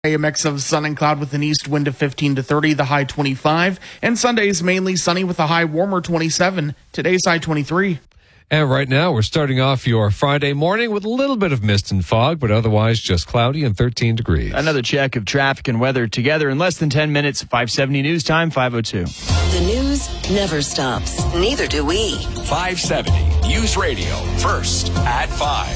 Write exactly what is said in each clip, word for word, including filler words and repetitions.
A mix of sun and cloud with an east wind of fifteen to thirty, the high twenty-five. And Sunday's mainly sunny with a high warmer twenty-seven. Today's high twenty-three. And right now, we're starting off your Friday morning with a little bit of mist and fog, but otherwise just cloudy and thirteen degrees. Another check of traffic and weather together in less than ten minutes. five seventy News Time, five oh two. The news never stops. Neither do we. five seventy News Radio, first at five.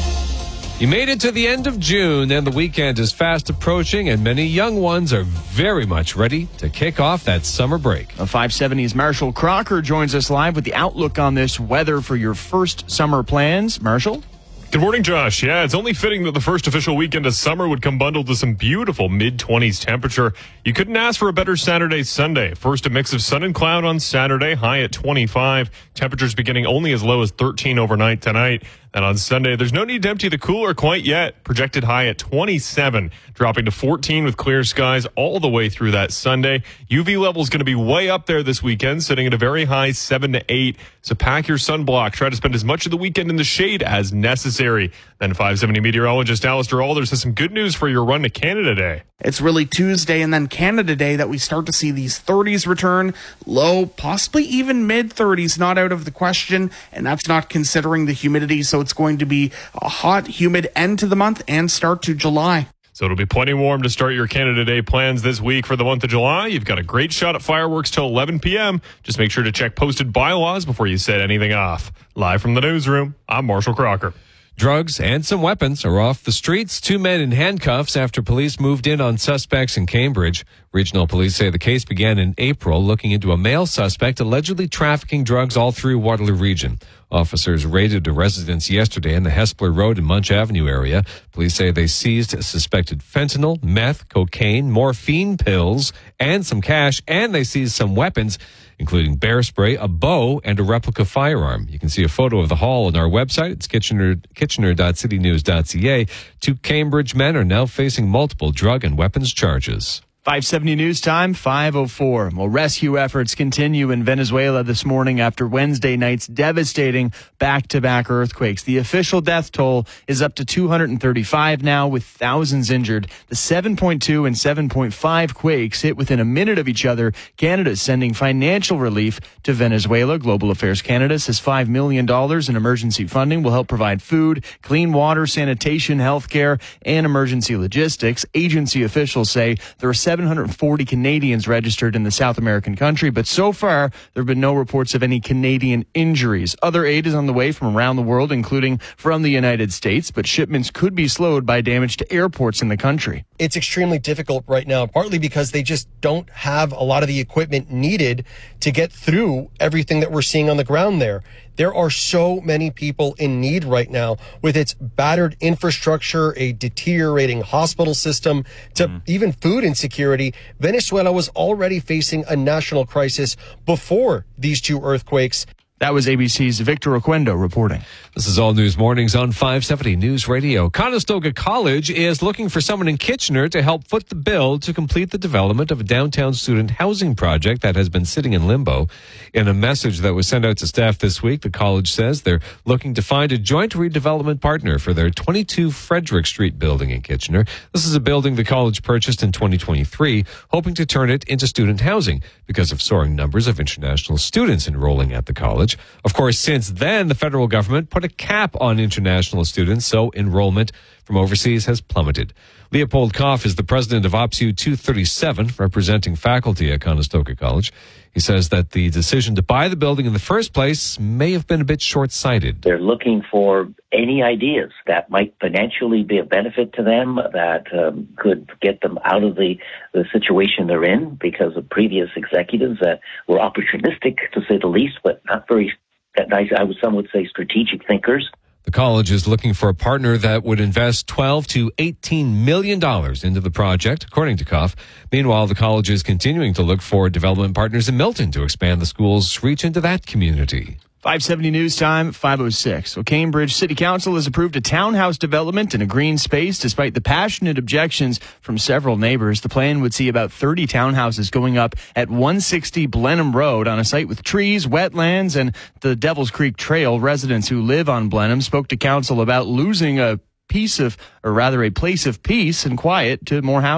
You made it to the end of June, and the weekend is fast approaching, and many young ones are very much ready to kick off that summer break. five seventy's Marshall Crocker joins us live with the outlook on this weather for your first summer plans. Marshall? Good morning, Josh. Yeah, it's only fitting that the first official weekend of summer would come bundled with some beautiful mid-twenties temperature. You couldn't ask for a better Saturday, Sunday. First, a mix of sun and cloud on Saturday, high at twenty-five. Temperatures beginning only as low as thirteen overnight tonight. And on Sunday, there's no need to empty the cooler quite yet. Projected high at twenty-seven, dropping to fourteen with clear skies all the way through that Sunday. U V level is going to be way up there this weekend, sitting at a very high seven to eight. So pack your sunblock. Try to spend as much of the weekend in the shade as necessary. Then five seventy meteorologist Alistair Alders has some good news for your run to Canada Day. It's really Tuesday and then Canada Day that we start to see these thirties return. Low, possibly even mid-thirties, not out of the question. And that's not considering the humidity. So it's going to be a hot, humid end to the month and start to July. So it'll be plenty warm to start your Canada Day plans this week for the month of July. You've got a great shot at fireworks till eleven p.m. Just make sure to check posted bylaws before you set anything off. Live from the newsroom, I'm Marshall Crocker. Drugs and some weapons are off the streets. Two men in handcuffs after police moved in on suspects in Cambridge. Regional police say the case began in April, looking into a male suspect allegedly trafficking drugs all through Waterloo region. Officers raided a residence yesterday in the Hespeler Road and Munch Avenue area. Police say they seized suspected fentanyl, meth, cocaine, morphine pills, and some cash, and they seized some weapons, including bear spray, a bow, and a replica firearm. You can see a photo of the haul on our website. It's kitchener kitchener dot city news dot c a. Two Cambridge men are now facing multiple drug and weapons charges. five seventy News Time, five oh four. Well, rescue efforts continue in Venezuela this morning after Wednesday night's devastating back-to-back earthquakes. The official death toll is up to two hundred thirty-five now, with thousands injured. The seven point two and seven point five quakes hit within a minute of each other. Canada is sending financial relief to Venezuela. Global Affairs Canada says five million dollars in emergency funding will help provide food, clean water, sanitation, healthcare, and emergency logistics. Agency officials say there are seven hundred forty Canadians registered in the South American country, but so far there have been no reports of any Canadian injuries. Other aid is on the way from around the world, including from the United States, but shipments could be slowed by damage to airports in the country. It's extremely difficult right now, partly because they just don't have a lot of the equipment needed to get through everything that we're seeing on the ground there. There are so many people in need right now with its battered infrastructure, a deteriorating hospital system, to mm. even food insecurity. Venezuela was already facing a national crisis before these two earthquakes. That was A B C's Victor Oquendo reporting. This is All News Mornings on five seventy News Radio. Conestoga College is looking for someone in Kitchener to help foot the bill to complete the development of a downtown student housing project that has been sitting in limbo. In a message that was sent out to staff this week, the college says they're looking to find a joint redevelopment partner for their twenty-two Frederick Street building in Kitchener. This is a building the college purchased in twenty twenty-three, hoping to turn it into student housing because of soaring numbers of international students enrolling at the college. Of course, since then, the federal government put a cap on international students, so enrollment from overseas has plummeted. Leopold Koff is the president of OPSU two thirty-seven, representing faculty at Conestoga College. He says that the decision to buy the building in the first place may have been a bit short-sighted. They're looking for any ideas that might financially be a benefit to them, that um, could get them out of the, the situation they're in because of previous executives that were opportunistic, to say the least, but not very, I would, some would say, strategic thinkers. The college is looking for a partner that would invest twelve to eighteen million dollars into the project, according to Koff. Meanwhile, the college is continuing to look for development partners in Milton to expand the school's reach into that community. five seventy News Time, five oh six. So Cambridge City Council has approved a townhouse development in a green space despite the passionate objections from several neighbors. The plan would see about thirty townhouses going up at one sixty Blenheim Road on a site with trees, wetlands, and the Devil's Creek Trail. Residents who live on Blenheim spoke to council about losing a piece of, or rather a place of peace and quiet to more housing.